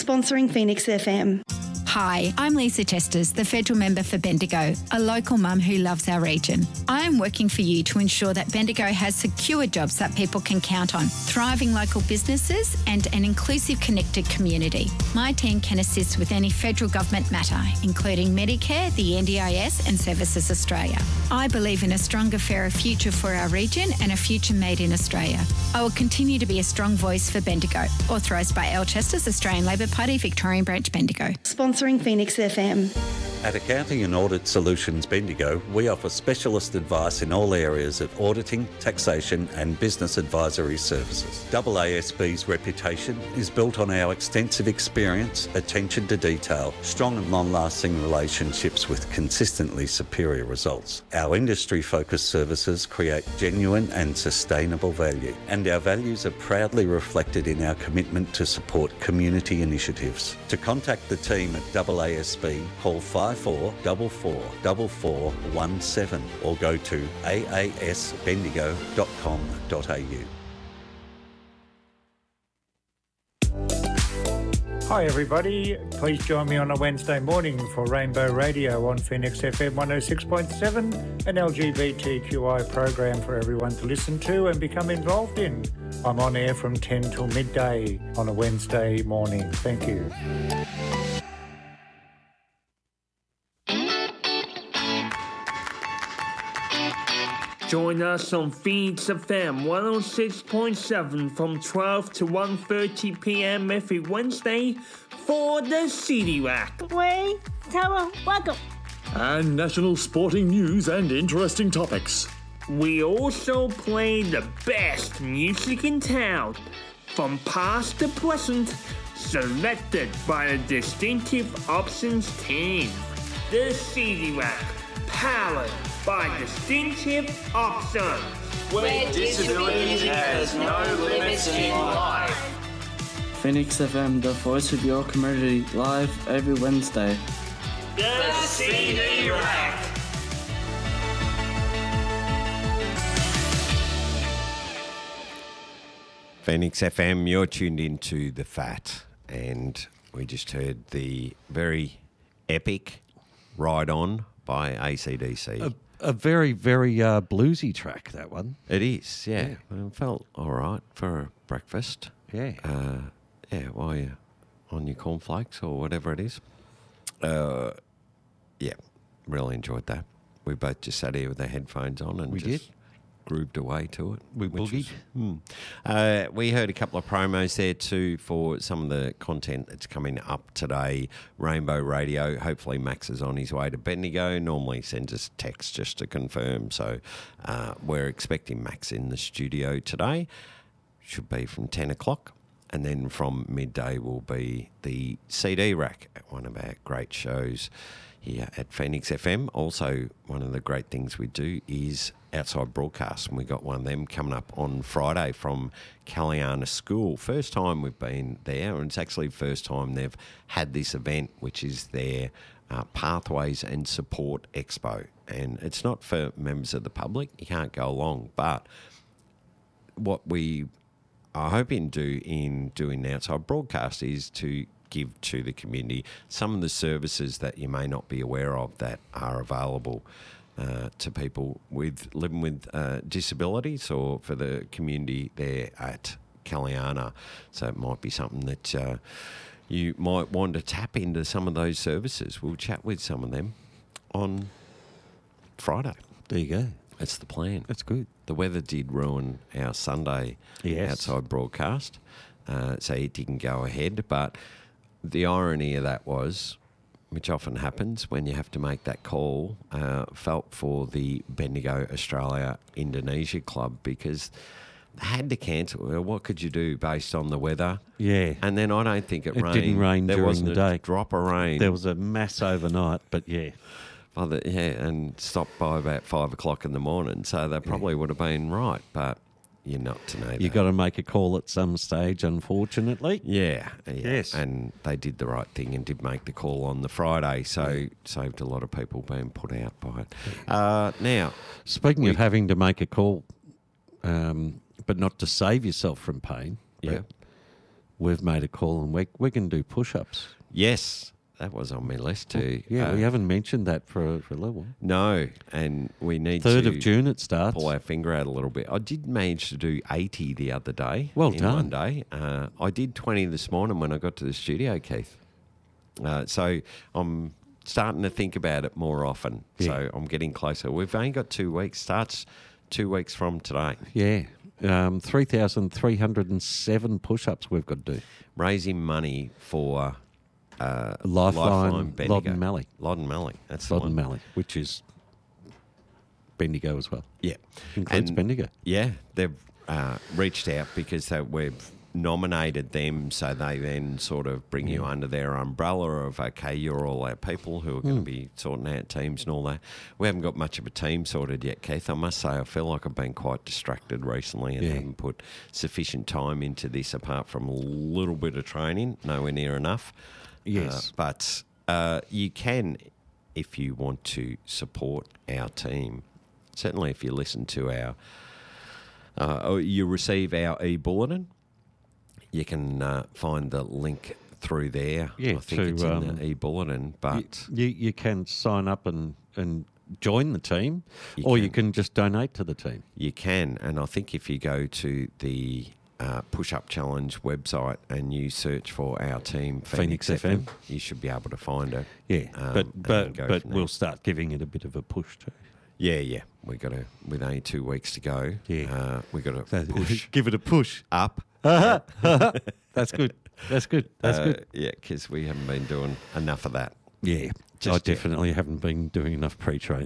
Sponsoring Phoenix FM. Hi, I'm Lisa Testes, the federal member for Bendigo, a local mum who loves our region. I am working for you to ensure that Bendigo has secure jobs that people can count on, thriving local businesses and an inclusive, connected community. My team can assist with any federal government matter, including Medicare, the NDIS and Services Australia. I believe in a stronger, fairer future for our region and a future made in Australia. I will continue to be a strong voice for Bendigo. Authorised by Alchester's Australian Labor Party, Victorian Branch, Bendigo. Sponsoring Phoenix FM. At Accounting and Audit Solutions Bendigo, we offer specialist advice in all areas of auditing, taxation and business advisory services. AASB's reputation is built on our extensive experience, attention to detail, strong and long-lasting relationships with consistently superior results. Our industry-focused services create genuine and sustainable value, and our values are proudly reflected in our commitment to support community initiatives. To contact the team at AASB, call 54444417 or go to aasbendigo.com.au. Hi everybody, please join me on a Wednesday morning for Rainbow Radio on Phoenix FM 106.7, an LGBTQI program for everyone to listen to and become involved in. I'm on air from 10 till midday on a Wednesday morning. Thank you. Join us on Phoenix FM 106.7 from 12 to 1:30 p.m. every Wednesday for the CD Rack. Wayne, Tara, welcome. And national sporting news and interesting topics. We also play the best music in town, from past to present, selected by the Distinctive Options team. The CD Rack, powered by Distinctive Options, where disability has no limits in life. Phoenix FM, the voice of your community, live every Wednesday. The CD Rack. Phoenix FM, you're tuned into The Fat, and we just heard the very epic Ride On by AC/DC. A very, very bluesy track, that one. It is, yeah. It felt all right for breakfast. Yeah. While you're on your cornflakes or whatever it is. Yeah, really enjoyed that. We both just sat here with our headphones on and grooved away to it. We boogied. We heard a couple of promos there too for some of the content that's coming up today. Rainbow Radio, hopefully Max is on his way to Bendigo. Normally sends us text just to confirm. So we're expecting Max in the studio today. Should be from 10 o'clock. And then from midday will be the CD Rack, one of our great shows here at Phoenix FM. Also, one of the great things we do is outside broadcasts, and we got one of them coming up on Friday from Caliana School. First time we've been there, and it's actually the first time they've had this event, which is their Pathways and Support Expo. And it's not for members of the public, you can't go along, but what we are hoping to do in doing the outside broadcast is to give to the community some of the services that you may not be aware of that are available to people living with disabilities, or for the community there at Caliana. So it might be something that you might want to tap into some of those services. We'll chat with some of them on Friday. There you go. That's the plan. That's good. The weather did ruin our Sunday outside broadcast, so it didn't go ahead. But the irony of that was, which often happens when you have to make that call, felt for the Bendigo Australia Indonesia Club, because they had to cancel. Well, what could you do based on the weather? Yeah. And then I don't think it rained. It didn't rain there during wasn't the day. A drop of rain. There was a mass overnight, but yeah. And stopped by about 5 o'clock in the morning, so they probably would have been right, but you're not to know that. You've got to make a call at some stage, unfortunately. Yeah. Yes. And they did the right thing and did make the call on the Friday, so saved a lot of people being put out by it. Now, speaking of having to make a call, but not to save yourself from pain, we've made a call and we're going to do push-ups. Yes, that was on my list too. Yeah, we haven't mentioned that for a little while. No, and we need 3rd to of June it starts. Pull our finger out a little bit. I did manage to do 80 the other day. Well in done. one day. I did 20 this morning when I got to the studio, Keith. So I'm starting to think about it more often. Yeah. So I'm getting closer. We've only got 2 weeks. Starts 2 weeks from today. Yeah. 3,307 push-ups we've got to do. Raising money for Lifeline Bendigo. Loddon Mallee. Loddon Mallee. That's the Loddon one. Mallee, which is Bendigo as well. Yeah. Includes Bendigo. Yeah, they've reached out because we've nominated them, so they then sort of bring you under their umbrella of, okay, you're all our people who are going to be sorting out teams and all that. We haven't got much of a team sorted yet, Keith. I must say I feel like I've been quite distracted recently and haven't put sufficient time into this apart from a little bit of training, nowhere near enough. Yes. But you can, if you want to support our team, certainly if you listen to or you receive our e-bulletin, you can find the link through there. Yeah, I think it's in the e-bulletin. But you can sign up and join the team, you can just donate to the team. You can, and I think if you go to the Push-Up Challenge website and you search for our team, Phoenix FM, you should be able to find it. Yeah, but we'll there. start giving it a bit of a push too. Yeah. We got to, with only 2 weeks to go. Yeah, we got to push. Give it a push up. That's good. That's good. Yeah, because we haven't been doing enough of that. Yeah, I definitely haven't been doing enough pre-training.